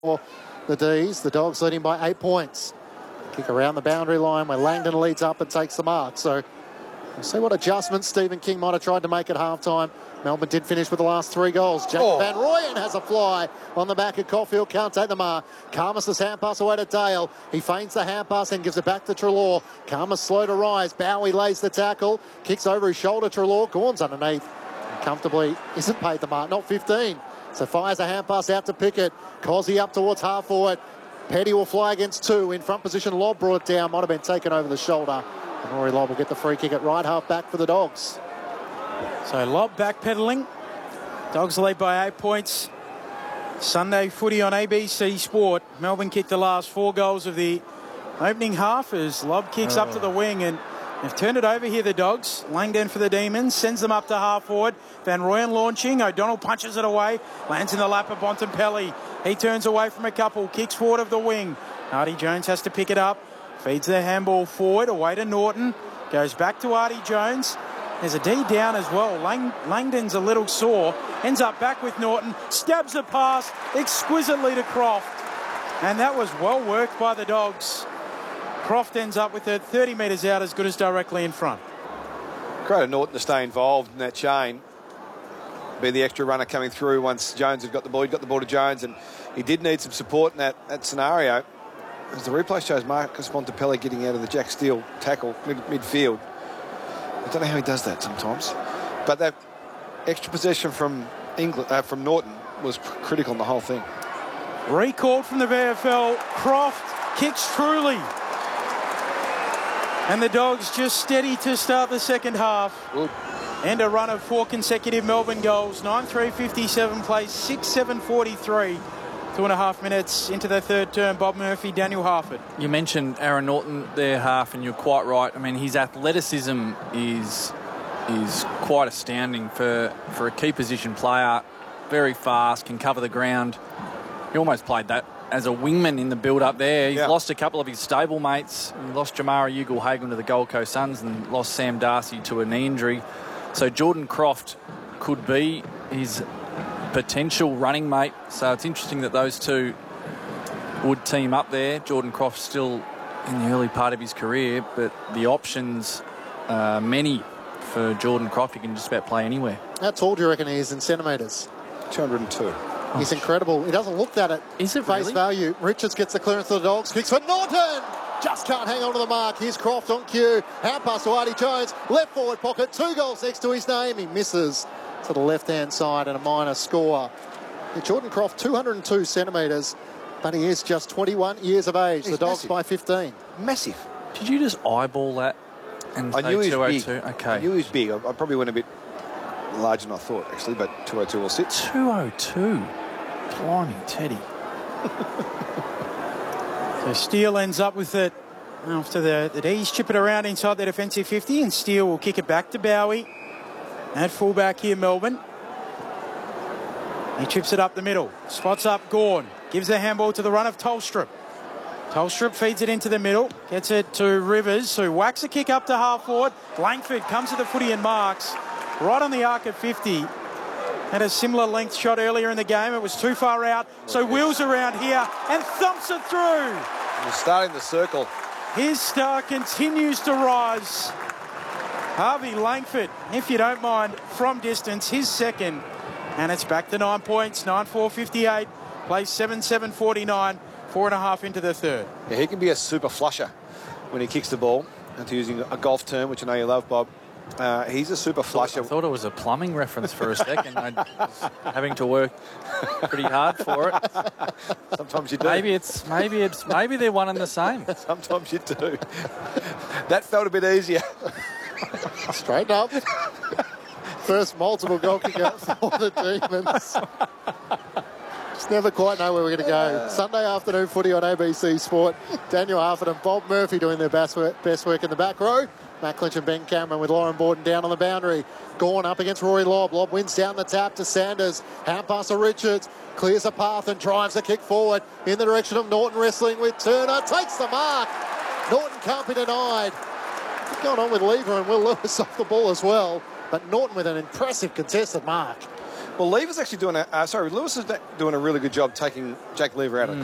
for the D's. The Dogs leading by 8 points. Kick around the boundary line where Langdon leads up and takes the mark. So we'll see what adjustments Stephen King might have tried to make at halftime. Melbourne did finish with the last 3 goals. Jack Van Rooyen has a fly on the back of Caulfield. Can't take the mark. Karmas' hand pass away to Dale. He feigns the hand pass and gives it back to Treloar. Karmas slow to rise. Bowie lays the tackle. Kicks over his shoulder. Treloar. Gawn's underneath. Comfortably isn't paid the mark. Not 15. So fires a hand pass out to Pickett. Cozzy up towards half forward. Petty will fly against 2. In front position, Lobb brought it down. Might have been taken over the shoulder. And Rory Lobb will get the free kick at right half back for the Dogs. So Lobb backpedaling. Dogs lead by 8 points. Sunday footy on ABC Sport. Melbourne kicked the last 4 goals of the opening half as Lobb kicks up to the wing, and they've turned it over here, the Dogs. Langdon for the Demons, sends them up to half forward. Van Rooyen launching. O'Donnell punches it away. Lands in the lap of Bontempelli. He turns away from a couple. Kicks forward of the wing. Artie Jones has to pick it up. Feeds the handball forward. Away to Norton. Goes back to Artie Jones. There's a D down as well. Langdon's a little sore. Ends up back with Norton. Stabs the pass exquisitely to Croft. And that was well worked by the Dogs. Croft ends up with it 30 metres out, as good as directly in front. Great of Norton to stay involved in that chain. Be the extra runner coming through once Jones had got the ball. He got the ball to Jones, and he did need some support in that scenario. As the replay shows Marcus Bontempelli getting out of the Jack Steele tackle midfield. I don't know how he does that sometimes. But that extra possession from from Norton was critical in the whole thing. Recalled from the VFL. Croft kicks truly. And the Dogs just steady to start the second half. Good. And a run of 4 consecutive Melbourne goals. 9-3-57 plays, 6-7-43. 2.5 minutes into the third term. Bob Murphy, Daniel Harford. You mentioned Aaron Norton there, Half, and you're quite right. I mean, his athleticism is quite astounding for a key position player. Very fast, can cover the ground. He almost played that as a wingman in the build-up there. He's lost a couple of his stablemates. He lost Jamara Ugle-Hagan to the Gold Coast Suns and lost Sam Darcy to a knee injury. So Jordan Croft could be his potential running mate. So it's interesting that those two would team up there. Jordan Croft still in the early part of his career, but the options are many for Jordan Croft. He can just about play anywhere. How tall do you reckon he is in centimetres? 202. He's incredible. He doesn't look that at face value. Richards gets the clearance to the Dogs. Kicks for Norton. Just can't hang on to the mark. Here's Croft on cue. Hand pass to Artie Jones. Left forward pocket. 2 goals next to his name. He misses to the left-hand side and a minor score. Jordan Croft, 202 centimetres, but he is just 21 years of age. He's the Dogs massive. By 15. Massive. Did you just eyeball that and I knew he was big. Okay. I knew he was big. I probably went a bit larger than I thought, actually, but 202 will sit. 202. Blimey, Teddy. So Steele ends up with it after the D's chip it around inside the defensive 50, and Steele will kick it back to Bowie. At fullback here, Melbourne. He chips it up the middle. Spots up Gawn. Gives the handball to the run of Tolstrup. Tolstrup feeds it into the middle. Gets it to Rivers, who whacks a kick up to half forward. Langford comes to the footy and marks. Right on the arc of 50. Had a similar length shot earlier in the game. It was too far out. So wheels around here and thumps it through. He's starting the circle. His star continues to rise. Harvey Langford, if you don't mind, from distance, his second. And it's back to 9 points, 9-4-58. Plays 7-7-49, 4.5 into the third. Yeah, he can be a super flusher when he kicks the ball. And to using a golf term, which I know you love, Bob. He's a super flusher. I thought it was a plumbing reference for a second. I was having to work pretty hard for it. Sometimes you do. Maybe they're one and the same. Sometimes you do. That felt a bit easier. Straight up. First multiple goal kicker for the Demons. Just never quite know where we're going to go. Sunday afternoon footy on ABC Sport. Daniel Harford and Bob Murphy doing their best work in the back row. Matt Clinch and Ben Cameron with Lauren Borden down on the boundary. Gawn up against Rory Lobb. Lobb wins down the tap to Sanders. Hand pass to Richards. Clears a path and drives a kick forward in the direction of Norton, wrestling with Turner. Takes the mark. Norton can't be denied. What's going on with Lever and Will Lewis off the ball as well. But Norton with an impressive contested mark. Well, Lever's actually doing Lewis is doing a really good job taking Jake Lever out of